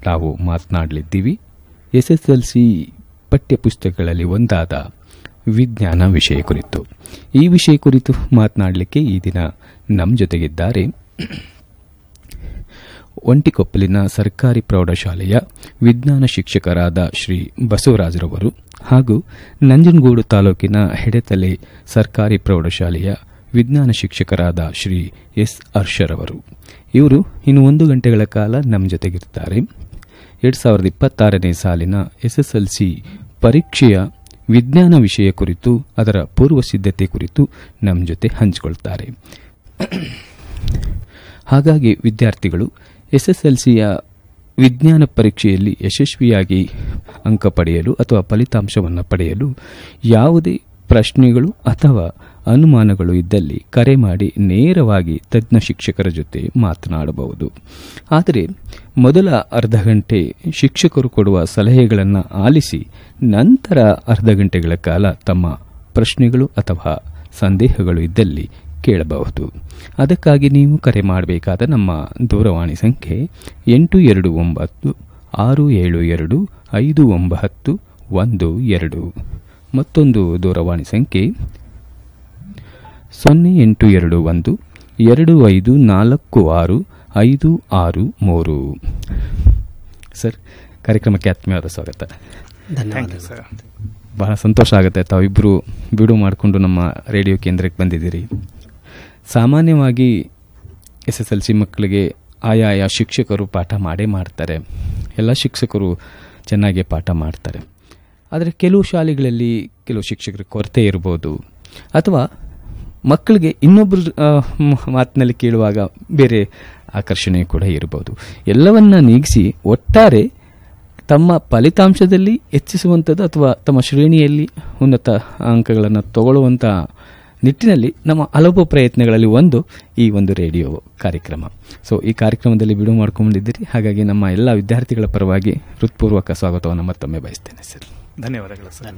ನಾವು ಮಾತನಾಡಲಿದ್ದೀವಿ SSLC ಪಠ್ಯಪುಸ್ತಕಗಳಲ್ಲಿ ಒಂದಾದ ವಿಜ್ಞಾನ ವಿಷಯ ಕುರಿತು. ಈ ವಿಷಯ ಕುರಿತು ಮಾತನಾಡಲಿಕ್ಕೆ ಈ ದಿನ ನಮ್ಮ ಜೊತೆಗಿದ್ದಾರೆ ಒಂಟಿಕೊಪ್ಪಲಿನ ಸರ್ಕಾರಿ ಪ್ರೌಢಶಾಲೆಯ ವಿಜ್ಞಾನ ಶಿಕ್ಷಕರಾದ ಶ್ರೀ ಬಸವರಾಜರವರು ಹಾಗೂ ನಂಜನಗೂಡು ತಾಲೂಕಿನ ಹೆಡೆತಲೆ ಸರ್ಕಾರಿ ಪ್ರೌಢಶಾಲೆಯ ವಿಜ್ಞಾನ ಶಿಕ್ಷಕರಾದ ಶ್ರೀ ಎಸ್ ಹರ್ಷರವರು. ಇವರು ಇನ್ನು 1 ಗಂಟೆಗಳ ಕಾಲ ನಮ್ಮ ಜೊತೆಗಿರ್ತಾರೆ. 2026ನೇ ಸಾಲಿನ SSLC ಪರೀಕ್ಷೆಯ ವಿಜ್ಞಾನ ವಿಷಯ ಕುರಿತು, ಅದರ ಪೂರ್ವ ಸಿದ್ಧತೆ ಕುರಿತು ನಮ್ಮ ಜೊತೆ ಹಂಚಿಕೊಳ್ತಾರೆ. ಹಾಗಾಗಿ ವಿದ್ಯಾರ್ಥಿಗಳು SSLCಯ ವಿಜ್ಞಾನ ಪರೀಕ್ಷೆಯಲ್ಲಿ ಯಶಸ್ವಿಯಾಗಿ ಅಂಕ ಪಡೆಯಲು ಅಥವಾ ಫಲಿತಾಂಶವನ್ನು ಪಡೆಯಲು ಯಾವುದೇ ಪ್ರಶ್ನೆಗಳು ಅಥವಾ ಅನುಮಾನಗಳು ಇದ್ದಲ್ಲಿ ಕರೆ ಮಾಡಿ ನೇರವಾಗಿ ತಜ್ಞ ಶಿಕ್ಷಕರ ಜೊತೆ ಮಾತನಾಡಬಹುದು. ಆದರೆ ಮೊದಲ ಅರ್ಧ ಗಂಟೆ ಶಿಕ್ಷಕರು ಕೊಡುವ ಸಲಹೆಗಳನ್ನು ಆಲಿಸಿ ನಂತರ ಅರ್ಧ ಗಂಟೆಗಳ ಕಾಲ ತಮ್ಮ ಪ್ರಶ್ನೆಗಳು ಅಥವಾ ಸಂದೇಹಗಳು ಇದ್ದಲ್ಲಿ ಕೇಳಬಹುದು. ಅದಕ್ಕಾಗಿ ನೀವು ಕರೆ ಮಾಡಬೇಕಾದ ನಮ್ಮ ದೂರವಾಣಿ ಸಂಖ್ಯೆ 829-672-5912. ಮತ್ತೊಂದು ದೂರವಾಣಿ ಸಂಖ್ಯೆ 0821-2546-563. ಸರ್, ಕಾರ್ಯಕ್ರಮಕ್ಕೆ ಆತ್ಮೀಯವಾದ ಸ್ವಾಗತ. ಧನ್ಯವಾದ ಸರ್. ಬಹಳ ಸಂತೋಷ ಆಗುತ್ತೆ ತಾವಿಬ್ಬರು ಬಿಡು ಮಾಡಿಕೊಂಡು ನಮ್ಮ ರೇಡಿಯೋ ಕೇಂದ್ರಕ್ಕೆ ಬಂದಿದ್ದೀರಿ. ಸಾಮಾನ್ಯವಾಗಿ SSLC ಮಕ್ಕಳಿಗೆ ಆಯಾ ಶಿಕ್ಷಕರು ಪಾಠ ಮಾಡೇ ಮಾಡ್ತಾರೆ. ಎಲ್ಲ ಶಿಕ್ಷಕರು ಚೆನ್ನಾಗಿ ಪಾಠ ಮಾಡ್ತಾರೆ. ಆದರೆ ಕೆಲವು ಶಾಲೆಗಳಲ್ಲಿ ಕೆಲವು ಶಿಕ್ಷಕರ ಕೊರತೆ ಇರ್ಬೋದು, ಅಥವಾ ಮಕ್ಕಳಿಗೆ ಇನ್ನೊಬ್ಬರು ಮಾತಿನಲ್ಲಿ ಕೇಳುವಾಗ ಬೇರೆ ಆಕರ್ಷಣೆ ಕೂಡ ಇರಬಹುದು. ಎಲ್ಲವನ್ನ ನೀಗಿಸಿ ಒಟ್ಟಾರೆ ತಮ್ಮ ಫಲಿತಾಂಶದಲ್ಲಿ ಹೆಚ್ಚಿಸುವಂಥದ್ದು ಅಥವಾ ತಮ್ಮ ಶ್ರೇಣಿಯಲ್ಲಿ ಉನ್ನತ ಅಂಕಗಳನ್ನು ತಗೊಳ್ಳುವಂಥ ನಿಟ್ಟಿನಲ್ಲಿ ನಮ್ಮ ಹಲವು ಪ್ರಯತ್ನಗಳಲ್ಲಿ ಈ ಒಂದು ರೇಡಿಯೋ ಕಾರ್ಯಕ್ರಮ. ಸೊ ಈ ಕಾರ್ಯಕ್ರಮದಲ್ಲಿ ಬಿಡುವು ಮಾಡ್ಕೊಂಡಿದ್ದೀರಿ. ಹಾಗಾಗಿ ನಮ್ಮ ಎಲ್ಲ ವಿದ್ಯಾರ್ಥಿಗಳ ಪರವಾಗಿ ಹೃತ್ಪೂರ್ವಕ ಸ್ವಾಗತವನ್ನು ಮತ್ತೊಮ್ಮೆ ಬಯಸ್ತೇನೆ ಸರ್. ಧನ್ಯವಾದಗಳು ಸರ್.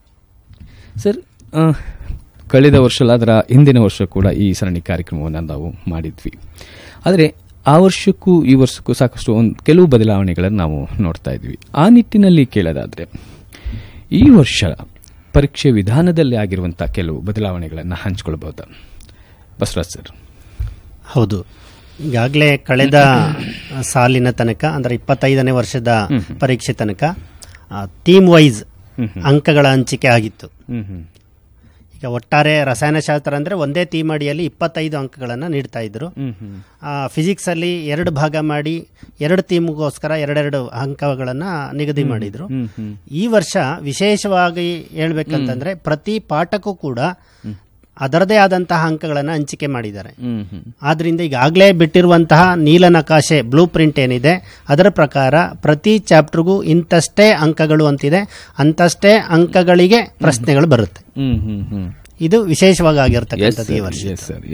ಸರ್, ಕಳೆದ ವರ್ಷ ಅದರ ಹಿಂದಿನ ವರ್ಷ ಕೂಡ ಈ ಸರಣಿ ಕಾರ್ಯಕ್ರಮವನ್ನು ನಾವು ಮಾಡಿದ್ವಿ. ಆದರೆ ಆ ವರ್ಷಕ್ಕೂ ಈ ವರ್ಷಕ್ಕೂ ಸಾಕಷ್ಟು ಕೆಲವು ಬದಲಾವಣೆಗಳನ್ನು ನಾವು ನೋಡ್ತಾ ಇದ್ವಿ. ಆ ನಿಟ್ಟಿನಲ್ಲಿ ಕೇಳೋದಾದರೆ ಈ ವರ್ಷ ಪರೀಕ್ಷೆ ವಿಧಾನದಲ್ಲಿ ಆಗಿರುವಂತಹ ಕೆಲವು ಬದಲಾವಣೆಗಳನ್ನು ಹಂಚಿಕೊಳ್ಬಹುದಾ ಬಸವರಾಜ್ ಸರ್? ಹೌದು, ಈಗಾಗಲೇ ಕಳೆದ ಸಾಲಿನ ತನಕ ಅಂದರೆ 25ನೇ ವರ್ಷದ ಪರೀಕ್ಷೆ ತನಕ ಥೀಮ್ ವೈಸ್ ಅಂಕಗಳ ಹಂಚಿಕೆ ಆಗಿತ್ತು. ಈಗ ಒಟ್ಟಾರೆ ರಸಾಯನಶಾಸ್ತ್ರ ಅಂದರೆ ಒಂದೇ ಥೀಮ್ ಅಡಿಯಲ್ಲಿ 25 ಅಂಕಗಳನ್ನು ನೀಡ್ತಾ ಇದ್ರು. ಫಿಸಿಕ್ಸ್ ಅಲ್ಲಿ 2 ಭಾಗ ಮಾಡಿ 2 ಥೀಮ್ಗೋಸ್ಕರ 2 ಅಂಕಗಳನ್ನು ನಿಗದಿ ಮಾಡಿದ್ರು. ಈ ವರ್ಷ ವಿಶೇಷವಾಗಿ ಹೇಳ್ಬೇಕಂತಂದ್ರೆ ಪ್ರತಿ ಪಾಠಕ್ಕೂ ಕೂಡ ಅದರದೇ ಆದಂತಹ ಅಂಕಗಳನ್ನು ಹಂಚಿಕೆ ಮಾಡಿದ್ದಾರೆ. ಆದ್ರಿಂದ ಈಗಾಗಲೇ ಬಿಟ್ಟಿರುವಂತಹ ನೀಲನಕಾಶೆ ಬ್ಲೂ ಪ್ರಿಂಟ್ ಏನಿದೆ ಅದರ ಪ್ರಕಾರ ಪ್ರತಿ ಚಾಪ್ಟರ್ಗೂ ಇಂತಷ್ಟೇ ಅಂಕಗಳು ಅಂತಿದೆ, ಅಂತಷ್ಟೇ ಅಂಕಗಳಿಗೆ ಪ್ರಶ್ನೆಗಳು ಬರುತ್ತೆ. ಇದು ವಿಶೇಷವಾಗಿ ಆಗಿರ್ತಕ್ಕಂಥದ್ದು ಈ ವರ್ಷ.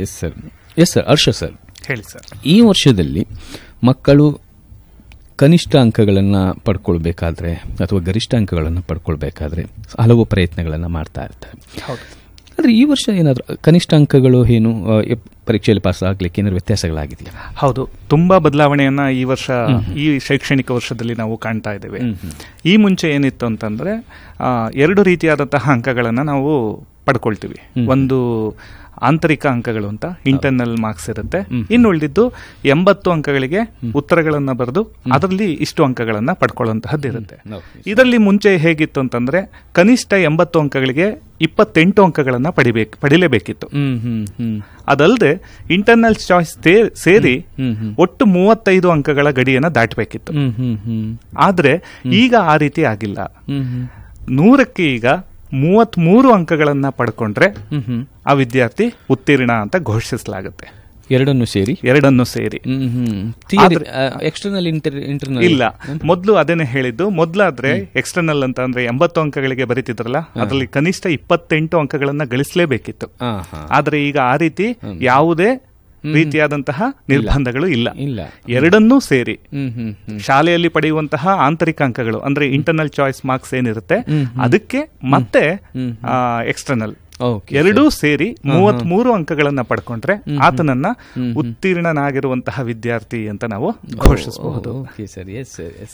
ಹರ್ಷ ಸರ್, ಹೇಳಿ ಸರ್. ಈ ವರ್ಷದಲ್ಲಿ ಮಕ್ಕಳು ಕನಿಷ್ಠ ಅಂಕಗಳನ್ನು ಪಡ್ಕೊಳ್ಬೇಕಾದ್ರೆ ಅಥವಾ ಗರಿಷ್ಠ ಅಂಕಗಳನ್ನು ಪಡ್ಕೊಳ್ಬೇಕಾದ್ರೆ ಹಲವು ಪ್ರಯತ್ನಗಳನ್ನು ಮಾಡ್ತಾ ಇರ್ತಾರೆ. ಆದರೆ ಈ ವರ್ಷ ಏನಾದರೂ ಕನಿಷ್ಠ ಅಂಕಗಳು ಏನು ಪರೀಕ್ಷೆಯಲ್ಲಿ ಪಾಸ್ ಆಗ್ಲಿಕ್ಕೆ ಏನಾದ್ರು ವ್ಯತ್ಯಾಸಗಳಾಗಿದೆಯಾ? ಹೌದು, ತುಂಬಾ ಬದಲಾವಣೆಯನ್ನ ಈ ವರ್ಷ ಈ ಶೈಕ್ಷಣಿಕ ವರ್ಷದಲ್ಲಿ ನಾವು ಕಾಣ್ತಾ ಇದ್ದೇವೆ. ಈ ಮುಂಚೆ ಏನಿತ್ತು ಅಂತಂದ್ರೆ 2 ರೀತಿಯಾದಂತಹ ಅಂಕಗಳನ್ನು ನಾವು ಪಡ್ಕೊಳ್ತೀವಿ. ಒಂದು ಆಂತರಿಕ ಅಂಕಗಳು ಅಂತ ಇಂಟರ್ನಲ್ ಮಾರ್ಕ್ಸ್ ಇರುತ್ತೆ. ಇನ್ನು ಉಳಿದಿದ್ದು 80 ಅಂಕಗಳಿಗೆ ಉತ್ತರಗಳನ್ನ ಬರೆದು ಅದರಲ್ಲಿ ಇಷ್ಟು ಅಂಕಗಳನ್ನ ಪಡ್ಕೊಳ್ಳುವಂತಹದ್ದು ಇರುತ್ತೆ. ಇದರಲ್ಲಿ ಮುಂಚೆ ಹೇಗಿತ್ತು ಅಂತಂದ್ರೆ ಕನಿಷ್ಠ 80 ಅಂಕಗಳಿಗೆ 28 ಅಂಕಗಳನ್ನ ಪಡಿಲೇಬೇಕಿತ್ತು. ಅದಲ್ಲದೆ ಇಂಟರ್ನಲ್ ಚಾಯ್ಸ್ ಸೇರಿ ಒಟ್ಟು 35 ಅಂಕಗಳ ಗಡಿಯನ್ನ ದಾಟಬೇಕಿತ್ತು. ಆದ್ರೆ ಈಗ ಆ ರೀತಿ ಆಗಿಲ್ಲ. 100ಕ್ಕೆ ಈಗ 33 ಅಂಕಗಳನ್ನ ಪಡ್ಕೊಂಡ್ರೆ ಆ ವಿದ್ಯಾರ್ಥಿ ಉತ್ತೀರ್ಣ ಅಂತ ಘೋಷಿಸಲಾಗುತ್ತೆ. ಎರಡನ್ನು ಸೇರಿ ಎಕ್ಸ್ಟರ್ನಲ್ ಇಂಟರ್ನಲ್ ಇಲ್ಲ. ಮೊದಲು ಅದೇನೆ ಹೇಳಿದ್ದು. ಮೊದಲಾದ್ರೆ ಎಕ್ಸ್ಟರ್ನಲ್ ಅಂತ ಅಂದ್ರೆ 80 ಅಂಕಗಳಿಗೆ ಬರೀತಿದ್ರಲ್ಲ, ಅದರಲ್ಲಿ ಕನಿಷ್ಠ 28 ಅಂಕಗಳನ್ನ ಗಳಿಸಲೇಬೇಕಿತ್ತು. ಆದ್ರೆ ಈಗ ಆ ರೀತಿ ಯಾವುದೇ ರೀತಿಯಾದಂತಹ ನಿರ್ಬಂಧಗಳು ಇಲ್ಲ. ಎರಡನ್ನೂ ಸೇರಿ ಶಾಲೆಯಲ್ಲಿ ಪಡೆಯುವಂತಹ ಆಂತರಿಕ ಅಂಕಗಳು ಅಂದ್ರೆ ಇಂಟರ್ನಲ್ ಚಾಯ್ಸ್ ಮಾರ್ಕ್ಸ್ ಏನಿರುತ್ತೆ ಅದಕ್ಕೆ ಮತ್ತೆ ಎಕ್ಸ್ಟರ್ನಲ್ ಎರಡೂ ಸೇರಿ 33 ಅಂಕಗಳನ್ನ ಪಡ್ಕೊಂಡ್ರೆ ಆತನನ್ನ ಉತ್ತೀರ್ಣನಾಗಿರುವಂತಹ ವಿದ್ಯಾರ್ಥಿ ಅಂತ ನಾವು ಘೋಷಿಸಬಹುದು.